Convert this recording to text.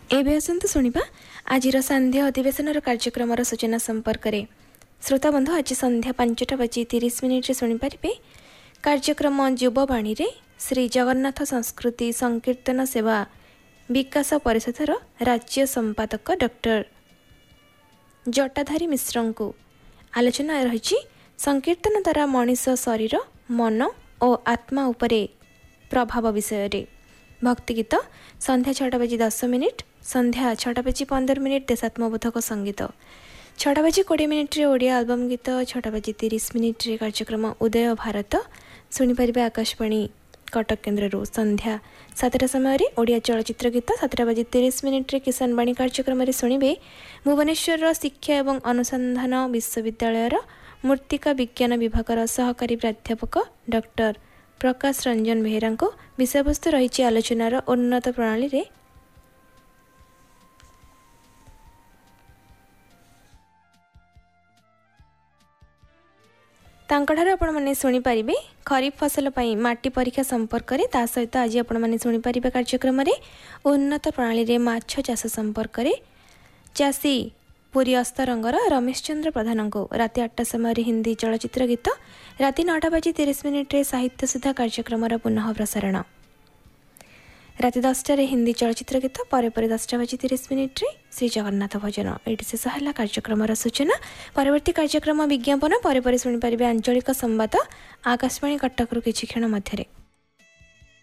ଏବେ ଆସନ୍ତୁ ଶୁଣିବା ଆଜିର ସାନ୍ଧ୍ୟ ଅଧିବେଶନର କାର୍ଯ୍ୟକ୍ରମର ସୂଚନା ସମ୍ପର୍କରେ। ଶ୍ରୋତା ବନ୍ଧୁ, ଆଜି ସନ୍ଧ୍ୟା 5:30 ଶୁଣିପାରିବେ କାର୍ଯ୍ୟକ୍ରମ ଯୁବବାଣୀରେ ଶ୍ରୀ ଜଗନ୍ନାଥ ସଂସ୍କୃତି ସଂକୀର୍ତ୍ତନ ସେବା ବିକାଶ ପରିଷଦର ରାଜ୍ୟ ସମ୍ପାଦକ ଡକ୍ଟର ଜଟାଧାରୀ ମିଶ୍ରଙ୍କୁ। ଆଲୋଚନା ରହିଛି ସଂକୀର୍ତ୍ତନ ଦ୍ୱାରା ମଣିଷ ଶରୀର, ମନ ଓ ଆତ୍ମା ଉପରେ ପ୍ରଭାବ ବିଷୟରେ। ଭକ୍ତିଗୀତ ସନ୍ଧ୍ୟା 6:10, ସନ୍ଧ୍ୟା 6:15 ଦେଶାତ୍ମବୋଧକ ସଙ୍ଗୀତ, 6:20 ଓଡ଼ିଆ ଆଲବମ୍ ଗୀତ, 6:30 କାର୍ଯ୍ୟକ୍ରମ ଉଦୟ ଭାରତ ଶୁଣିପାରିବେ ଆକାଶବାଣୀ କଟକ କେନ୍ଦ୍ରରୁ। ସନ୍ଧ୍ୟା 7ଟା ସମୟରେ ଓଡ଼ିଆ ଚଳଚ୍ଚିତ୍ର ଗୀତ, 7:30 କିଷାନ ବାଣୀ କାର୍ଯ୍ୟକ୍ରମରେ ଶୁଣିବେ ଭୁବନେଶ୍ୱରର ଶିକ୍ଷା ଏବଂ ଅନୁସନ୍ଧାନ ବିଶ୍ୱବିଦ୍ୟାଳୟର ମୃତ୍ତିକା ବିଜ୍ଞାନ ବିଭାଗର ସହକାରୀ ପ୍ରାଧ୍ୟାପକ ଡକ୍ଟର ପ୍ରକାଶ ରଞ୍ଜନ ବେହେରାଙ୍କ। ବିଷୟବସ୍ତୁ ରହିଛି ଆଲୋଚନାର ଉନ୍ନତ ପ୍ରଣାଳୀରେ ତାଙ୍କଠାରୁ ଆପଣମାନେ ଶୁଣିପାରିବେ ଖରିଫ ଫସଲ ପାଇଁ ମାଟି ପରୀକ୍ଷା ସମ୍ପର୍କରେ। ତା ସହିତ ଆଜି ଆପଣମାନେ ଶୁଣିପାରିବେ କାର୍ଯ୍ୟକ୍ରମରେ ଉନ୍ନତ ପ୍ରଣାଳୀରେ ମାଛ ଚାଷ ସମ୍ପର୍କରେ ଚାଷୀ ପୁରୀ ଅସ୍ତରଙ୍ଗର ରମେଶ ଚନ୍ଦ୍ର ପ୍ରଧାନଙ୍କୁ। ରାତି 8ଟା ସମୟରେ ହିନ୍ଦୀ ଚଳଚ୍ଚିତ୍ର ଗୀତ, ରାତି 9:30 ସାହିତ୍ୟ ସୁଧା କାର୍ଯ୍ୟକ୍ରମର ପୁନଃ ପ୍ରସାରଣ। ରାତି 10ଟାରେ ହିନ୍ଦୀ ଚଳଚ୍ଚିତ୍ର ଗୀତ, ପରେ 10:30 ଶ୍ରୀ ଜଗନ୍ନାଥ ଭଜନ। ଏଇଠି ଶେଷ ହେଲା କାର୍ଯ୍ୟକ୍ରମର ସୂଚନା। ପରବର୍ତ୍ତୀ କାର୍ଯ୍ୟକ୍ରମ ବିଜ୍ଞାପନ, ପରେ ଶୁଣିପାରିବେ ଆଞ୍ଚଳିକ ସମ୍ବାଦ ଆକାଶବାଣୀ କଟକରୁ କିଛି କ୍ଷଣ ମଧ୍ୟରେ।